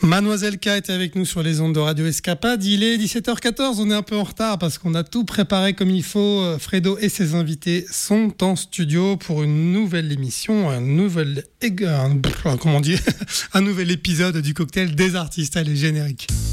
Mademoiselle K était avec nous sur les ondes de Radio Escapade. Il est 17h14, on est un peu en retard parce qu'on a tout préparé comme il faut. Fredo et ses invités sont en studio pour une nouvelle émission, un nouvel épisode du cocktail des artistes. Allez, générique.